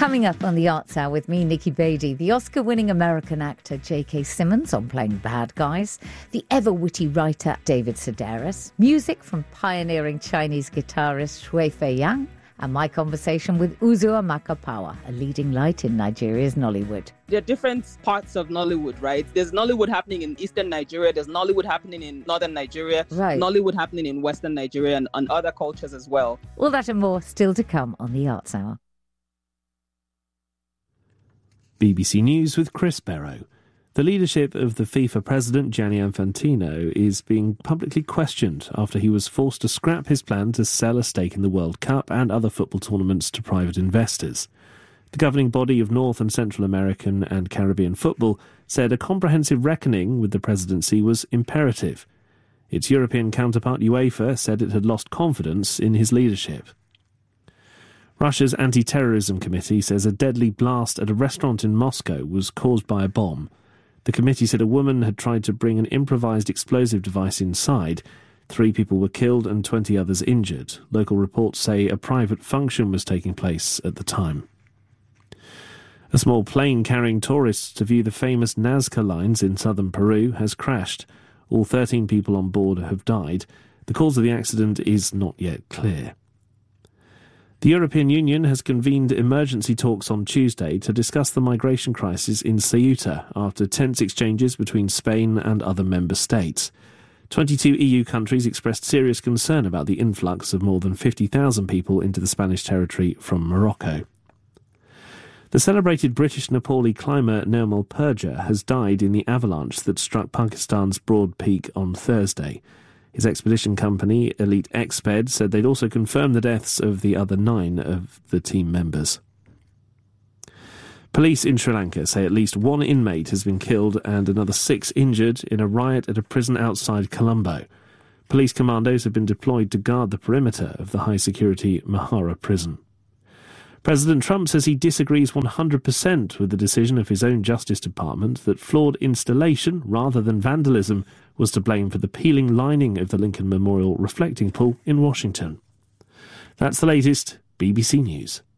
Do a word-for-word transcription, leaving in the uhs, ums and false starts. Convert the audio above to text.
Coming up on the Arts Hour with me, Nikki Beatty, the Oscar-winning American actor J K. Simmons on playing bad guys, the ever-witty writer David Sedaris, music from pioneering Chinese guitarist Shui Fei Yang, and my conversation with Uzua Makapawa, a leading light in Nigeria's Nollywood. There are different parts of Nollywood, right? There's Nollywood happening in Eastern Nigeria, there's Nollywood happening in Northern Nigeria, right. Nollywood happening in Western Nigeria and, and other cultures as well. All that and more still to come on the Arts Hour. B B C News with Chris Barrow. The leadership of the FIFA president, Gianni Infantino, is being publicly questioned after he was forced to scrap his plan to sell a stake in the World Cup and other football tournaments to private investors. The governing body of North and Central American and Caribbean football said a comprehensive reckoning with the presidency was imperative. Its European counterpart, UEFA, said it had lost confidence in his leadership. Russia's anti-terrorism committee says a deadly blast at a restaurant in Moscow was caused by a bomb. The committee said a woman had tried to bring an improvised explosive device inside. Three people were killed and twenty others injured. Local reports say a private function was taking place at the time. A small plane carrying tourists to view the famous Nazca lines in southern Peru has crashed. All thirteen people on board have died. The cause of the accident is not yet clear. The European Union has convened emergency talks on Tuesday to discuss the migration crisis in Ceuta after tense exchanges between Spain and other member states. twenty-two E U countries expressed serious concern about the influx of more than fifty thousand people into the Spanish territory from Morocco. The celebrated British Nepali climber Nirmal Purja has died in the avalanche that struck Pakistan's Broad Peak on Thursday. His expedition company, Elite Exped, said they'd also confirmed the deaths of the other nine of the team members. Police in Sri Lanka say at least one inmate has been killed and another six injured in a riot at a prison outside Colombo. Police commandos have been deployed to guard the perimeter of the high-security Mahara prison. President Trump says he disagrees one hundred percent with the decision of his own Justice Department that flawed installation, rather than vandalism, was to blame for the peeling lining of the Lincoln Memorial reflecting pool in Washington. That's the latest. B B C News.